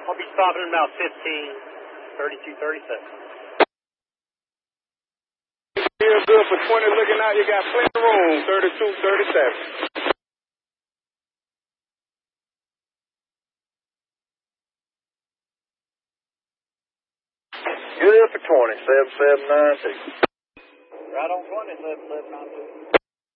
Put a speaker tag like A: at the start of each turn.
A: I'll be stopping in about 15, 32, 37.
B: Feel good for 20 looking out. You got plenty of room, 32, 37.
C: Good for 20, 7792.
A: Right on 20, 7792.